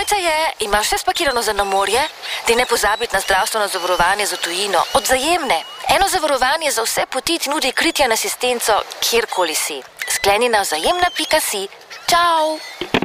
Pravljica je, imaš vse spakirano za na morje, da ne pozabiti na zdravstveno zavarovanje za tujino, od Vzajemne. Eno zavarovanje za vse poti ti nudi kritje in asistenco, kjerkoli si. Skleni na vzajemna.si. Čau!